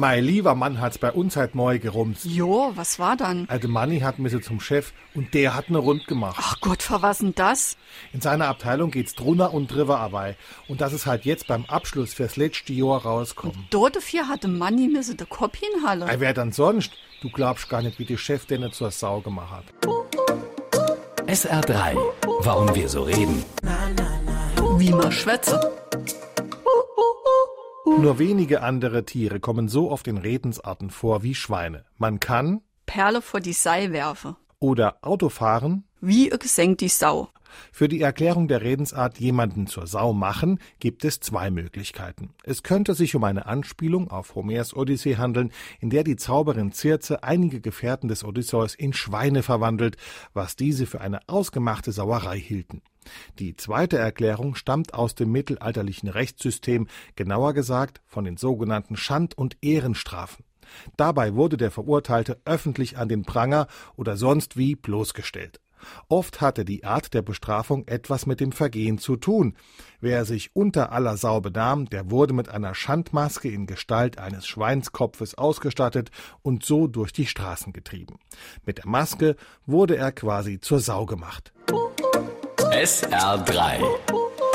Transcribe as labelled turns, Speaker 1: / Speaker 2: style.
Speaker 1: Mein lieber Mann hat's bei uns heute Morgen gerumst.
Speaker 2: Jo, was war dann?
Speaker 1: Also Manni hat müsse zum Chef und der hat ne Rund gemacht.
Speaker 2: Ach Gott, für was denn das?
Speaker 1: In seiner Abteilung geht's drunter und drüber dabei. Und das ist halt jetzt beim Abschluss fürs letzte Jahr rauskommen.
Speaker 2: Dort dafür hatte Manni müsse de Kopf hinhalle.
Speaker 1: Wer dann sonst? Du glaubst gar nicht, wie die Chef denn zur Sau gemacht hat.
Speaker 3: SR3. Warum wir so reden.
Speaker 2: Wie man schwätze.
Speaker 1: Nur wenige andere Tiere kommen so oft in Redensarten vor wie Schweine. Man kann
Speaker 2: Perle vor die Sei werfe.
Speaker 1: oder Auto fahren.
Speaker 2: Wie gesenkt die Sau.
Speaker 1: Für die Erklärung der Redensart jemanden zur Sau machen, gibt es zwei Möglichkeiten. Es könnte sich um eine Anspielung auf Homers Odyssee handeln, in der die Zauberin Circe einige Gefährten des Odysseus in Schweine verwandelt, was diese für eine ausgemachte Sauerei hielten. Die zweite Erklärung stammt aus dem mittelalterlichen Rechtssystem, genauer gesagt von den sogenannten Schand- und Ehrenstrafen. Dabei wurde der Verurteilte öffentlich an den Pranger oder sonst wie bloßgestellt. Oft hatte die Art der Bestrafung etwas mit dem Vergehen zu tun. Wer sich unter aller Sau benahm, der wurde mit einer Schandmaske in Gestalt eines Schweinskopfes ausgestattet und so durch die Straßen getrieben. Mit der Maske wurde er quasi zur Sau gemacht.
Speaker 3: SR3.